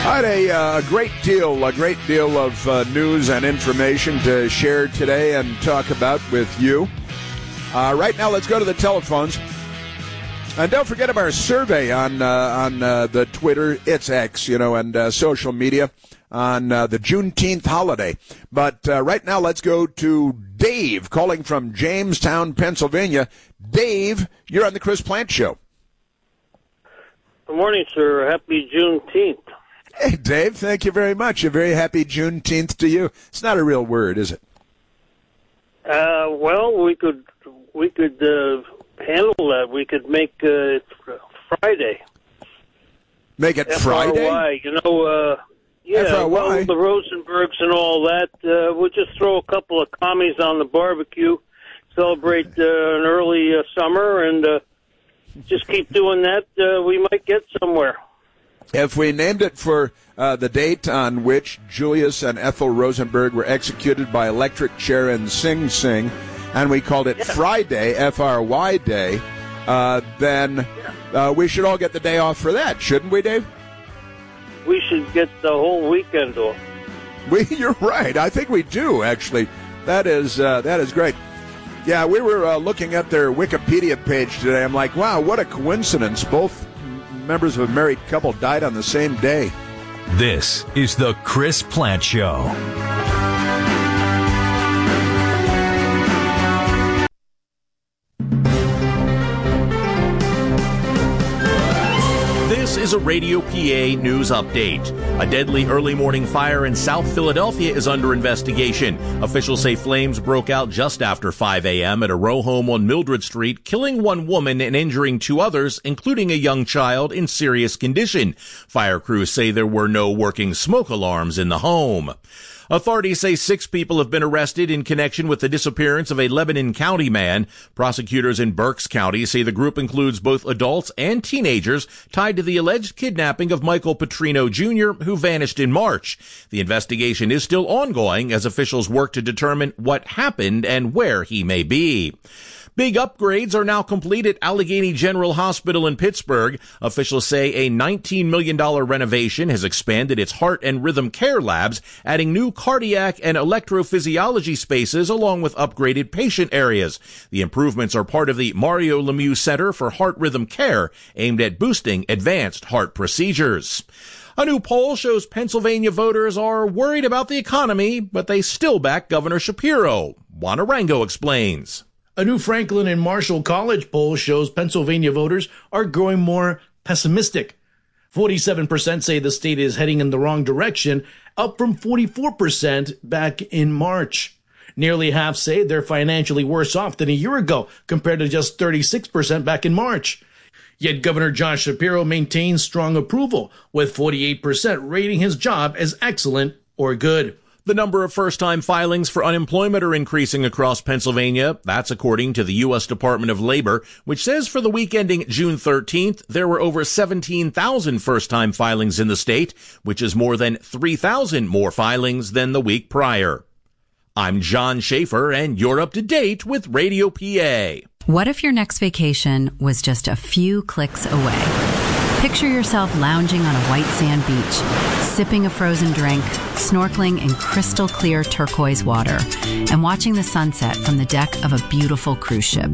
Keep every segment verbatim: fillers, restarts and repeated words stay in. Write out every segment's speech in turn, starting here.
I had a uh, great deal, a great deal of uh, news and information to share today and talk about with you. Uh, right now, let's go to the telephones. And don't forget about our survey on uh, on uh, the Twitter, it's X, you know, and uh, social media on uh, the Juneteenth holiday. But uh, right now, let's go to Dave calling from Jamestown, Pennsylvania. Dave, you're on the Chris Plante Show. Good morning, sir. Happy Juneteenth. Hey, Dave, thank you very much. A very happy Juneteenth to you. It's not a real word, is it? Uh, well, we could we could uh, handle that. We could make uh, Friday. Make it F R Y, Friday? You know, uh, yeah, F R Y? well, the Rosenbergs and all that. Uh, we'll just throw a couple of commies on the barbecue, celebrate uh, an early uh, summer, and uh, just keep doing that. Uh, we might get somewhere. If we named it for uh, the date on which Julius and Ethel Rosenberg were executed by electric chair in Sing Sing, and we called it yeah. Friday, F R Y Day, uh, then uh, we should all get the day off for that, shouldn't we, Dave? We should get the whole weekend off. We, you're right. I think we do, actually. That is uh, that is great. Yeah, we were uh, looking at their Wikipedia page today. I'm like, wow, what a coincidence. Both members of a married couple died on the same day. This is the Chris Plante Show. This is a Radio P A news update. A deadly early morning fire in South Philadelphia is under investigation. Officials say flames broke out just after five a.m. at a row home on Mildred Street, killing one woman and injuring two others, including a young child in serious condition. Fire crews say there were no working smoke alarms in the home. Authorities say six people have been arrested in connection with the disappearance of a Lebanon County man. Prosecutors in Berks County say the group includes both adults and teenagers tied to the alleged kidnapping of Michael Petrino Junior, who vanished in March. The investigation is still ongoing as officials work to determine what happened and where he may be. Big upgrades are now complete at Allegheny General Hospital in Pittsburgh. Officials say a nineteen million dollars renovation has expanded its heart and rhythm care labs, adding new cardiac and electrophysiology spaces along with upgraded patient areas. The improvements are part of the Mario Lemieux Center for Heart Rhythm Care, aimed at boosting advanced heart procedures. A new poll shows Pennsylvania voters are worried about the economy, but they still back Governor Shapiro. Juan Arango explains. A new Franklin and Marshall College poll shows Pennsylvania voters are growing more pessimistic. forty-seven percent say the state is heading in the wrong direction, up from forty-four percent back in March. Nearly half say they're financially worse off than a year ago, compared to just thirty-six percent back in March. Yet Governor Josh Shapiro maintains strong approval, with forty-eight percent rating his job as excellent or good. The number of first-time filings for unemployment are increasing across Pennsylvania. That's according to the U S Department of Labor, which says for the week ending June thirteenth, there were over seventeen thousand first-time filings in the state, which is more than three thousand more filings than the week prior. I'm John Schaefer, and you're up to date with Radio P A. What if your next vacation was just a few clicks away? Picture yourself lounging on a white sand beach, sipping a frozen drink, snorkeling in crystal clear turquoise water, and watching the sunset from the deck of a beautiful cruise ship.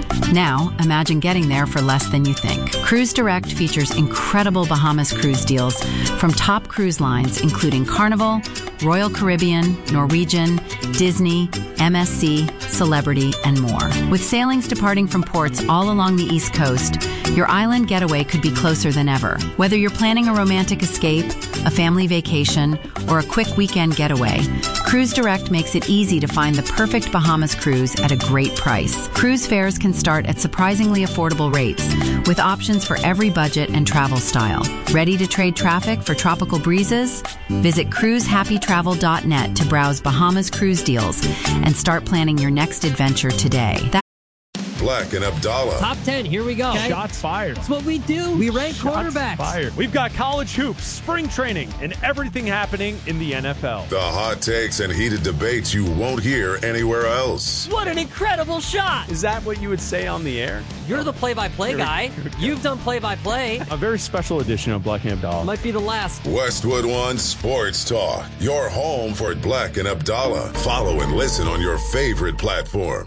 Now, imagine getting there for less than you think. Cruise Direct features incredible Bahamas cruise deals from top cruise lines including Carnival, Royal Caribbean, Norwegian, Disney, M S C, Celebrity, and more. With sailings departing from ports all along the East Coast, your island getaway could be closer than ever. Whether you're planning a romantic escape, a family vacation, or a quick weekend getaway, Cruise Direct makes it easy to find the perfect Bahamas cruise at a great price. Cruise fares can start at surprisingly affordable rates, with options for every budget and travel style. Ready to trade traffic for tropical breezes? Visit cruise happy travel dot net to browse Bahamas cruise deals and start planning your next adventure today. That- Black and Abdallah. Top ten, here we go. Okay. Shots fired. That's what we do. We rank Shots quarterbacks. Fired. We've got college hoops, spring training, and everything happening in the N F L. The hot takes and heated debates you won't hear anywhere else. What an incredible shot. Is that what you would say on the air? You're the play-by-play guy. You've done play-by-play. A very special edition of Black and Abdallah. Might be the last. Westwood One Sports Talk. Your home for Black and Abdallah. Follow and listen on your favorite platform.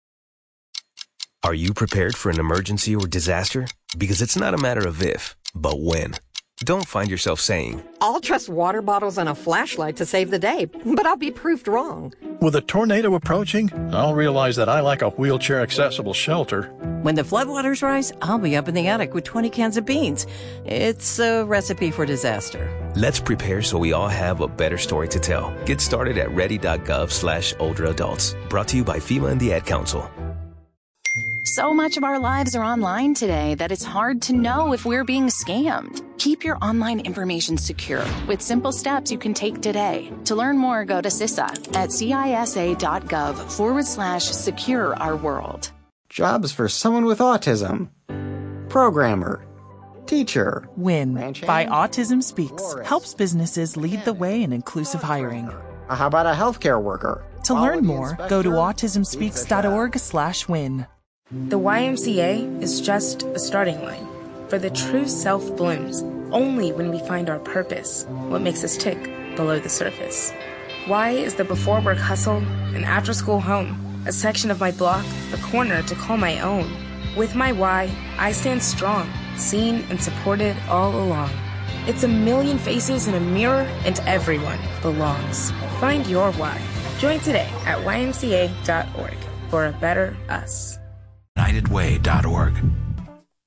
Are you prepared for an emergency or disaster? Because it's not a matter of if, but when. Don't find yourself saying, I'll trust water bottles and a flashlight to save the day, but I'll be proved wrong. With a tornado approaching, I'll realize that I like a wheelchair-accessible shelter. When the floodwaters rise, I'll be up in the attic with twenty cans of beans. It's a recipe for disaster. Let's prepare so we all have a better story to tell. Get started at ready.gov slash older adults. Brought to you by FEMA and the Ad Council. So much of our lives are online today that it's hard to know if we're being scammed. Keep your online information secure with simple steps you can take today. To learn more, go to CISA at cisa.gov forward slash secure our world. Jobs for someone with autism. Programmer. Teacher. WIN by Autism Speaks helps businesses lead the way in inclusive hiring. How about a healthcare worker? To learn more, go to autismspeaks.org slash win. The Y M C A is just a starting line, for the true self blooms only when we find our purpose, what makes us tick below the surface. Y is the before work hustle, an after school home, a section of my block, a corner to call my own. With my Y, I stand strong, seen and supported all along. It's a million faces in a mirror, and everyone belongs. Find your why. Join today at y m c a dot org for a better us. United way dot org.